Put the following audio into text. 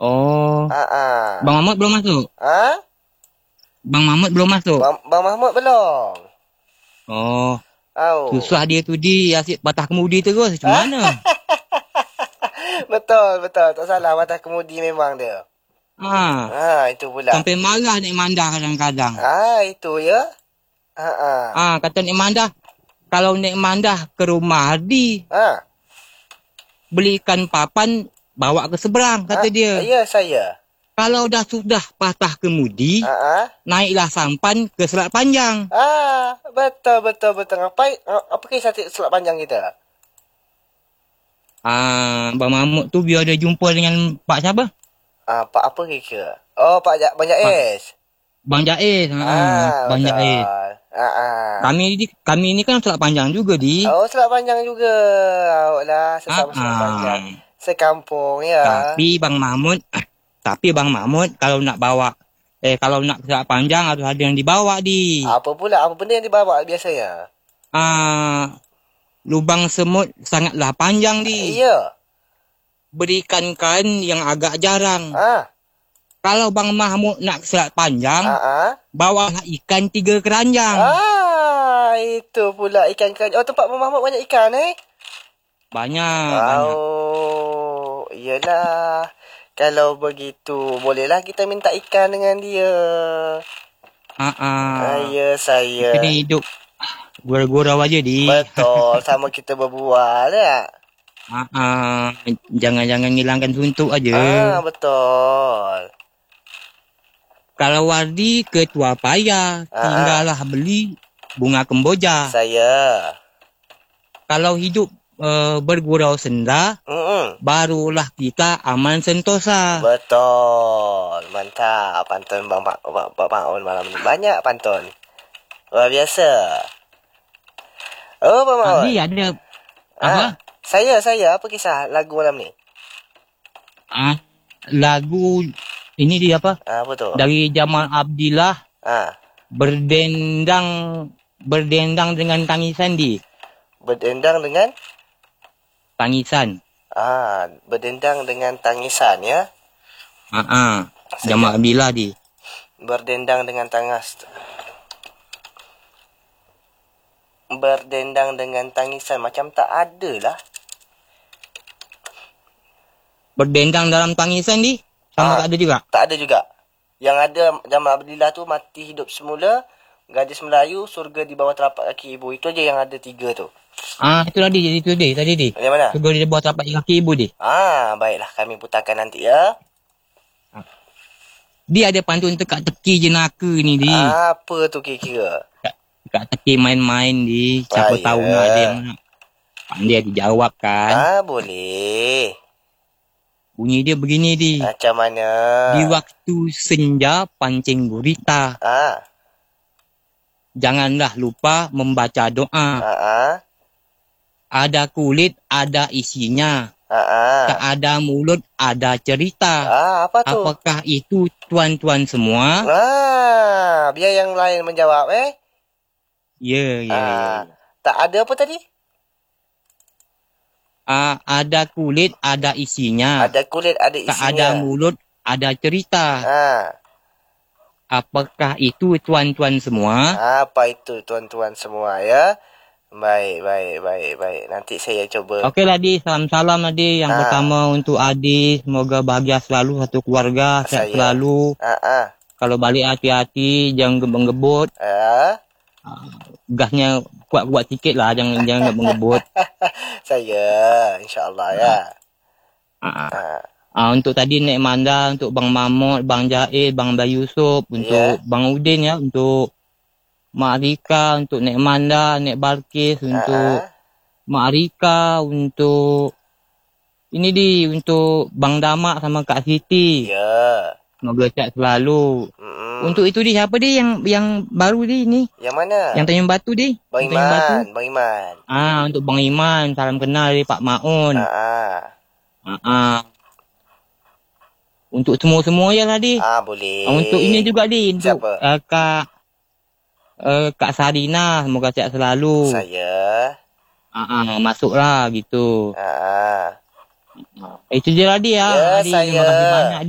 Oh. Ah. Bang Mahmud belum masuk? Ha? Bang Mahmud belum masuk? Bang Mahmud belum. Oh. Oh. Susah dia tu asyik patah kemudi terus. Macam mana? Betul. Tak salah. Patah kemudi memang dia. Itu pula. Sampai marah Nek Mandah kadang-kadang. Itu ya. Kata Nek Mandah, kalau Nek Mandah ke rumah Hardi, belikan papan, bawa ke seberang, kata dia. Ya, saya. Kalau sudah patah kemudi, naiklah sampan ke Selat Panjang. Betul. Ngapain? Apa kisah Selat Panjang kita? Bang Mahmud tu biar dia jumpa dengan Pak siapa? Pak apa kira? Oh, Bang Jais. Bang Jais. Bang Jais. Kami ni kan Selat Panjang juga, Di. Oh, Selat Panjang juga. Sesama Selat Panjang. Sekampung, ya. Tapi Bang Mahmud kalau nak bawa kalau nak ke Selat Panjang harus ada yang dibawa, Di. Apa benda yang dibawa biasanya? Lubang semut sangatlah panjang, Di. Ya. Berikan kain yang agak jarang. Kalau Bang Mahmud nak ke Selat Panjang, bawalah ikan 3 keranjang. Itu pula ikan. Oh, tempat Bang Mahmud banyak ikan, Banyak. Iyalah. Kalau begitu, bolehlah kita minta ikan dengan dia. Ya, saya. Kita ni hidup gurau-gurau aja, Di. Betul, sama kita berbual, ya. Jangan ngilangkan suntuk aja. Betul. Kalau Wardi ke Tua Paya, tinggallah beli bunga kemboja. Saya. Kalau hidup bergurau senda, barulah kita aman sentosa. Betul. Mantap. Pantun Bang Maun malam ni. Banyak pantun. Luar biasa. Oh, Bang Maun. Tadi ada apa? Saya. Apa kisah lagu malam ni? Lagu ini dia apa? Apa tu? Dari Jamal Abdillah. Berdendang dengan tangisan, Di. Berdendang dengan? Tangisan. Berdendang dengan tangisan, ya? Jamal Abdillah, Di. Berdendang dengan Berdendang dengan tangisan. Macam tak ada lah. Berdendang dalam tangisan, Di? Sama tak ada juga? Tak ada juga. Yang ada Jamal Abdillah tu mati hidup semula, gadis Melayu, surga di bawah telapak kaki ibu. Itu aja yang ada 3 tu. Itu tadi, Di. Yang mana? Surga di bawah telapak kaki ibu, Di. Baiklah, kami putarkan nanti, ya. Dia ada pantun teka-teki jenaka ni, Di. Apa tu kira-kira? Teka-teki main-main, Di. Siapa tahu nak ada yang nak pandai dijawab kan. Boleh. Bunyi dia begini, Di. Macam mana? Di waktu senja pancing gurita. Janganlah lupa membaca doa. Ada kulit, ada isinya. Tak ada mulut, ada cerita. Apa tu? Apakah itu tuan-tuan semua? Biar yang lain menjawab, Ya. Tak ada apa tadi? Ada kulit, ada isinya. Ada kulit, ada isinya. Tak ada mulut, ada cerita. Apakah itu tuan-tuan semua? Apa itu tuan-tuan semua, ya? Baik. Nanti saya coba. Okeylah, Di. Salam-salam, Adi. Yang pertama untuk Adi. Semoga bahagia selalu satu keluarga. Sehat selalu. Kalau balik hati-hati. Jangan gebut-gebut. Gasnya kuat-kuat sikit lah. Jangan gebut-gebut. Saya. InsyaAllah, ya. Untuk tadi Nek Manda. Untuk Bang Mahmud. Bang Jahil. Bang Bayu Yusuf. Untuk Bang Udin, ya. Untuk Mak Rika, untuk Nek Manda, Nek Balkis, untuk Mak Rika, untuk ini, Di, untuk Bang Damak sama Kak Siti. Ya. Semoga sihat selalu. Untuk itu, Di, siapa, Di, yang baru, Di, ni? Yang mana? Yang Tanjung Batu, Di. Bang Iman. Untuk Bang Iman, salam kenal dari Pak Maun. Untuk semua-semua je lah, Di. Boleh. Untuk ini juga, Di, untuk siapa? Kak Sarina, semoga sihat selalu. Saya. Masuklah gitu. Itu je lah, Di, ya. Ya, Adi, terima kasih banyak, Di.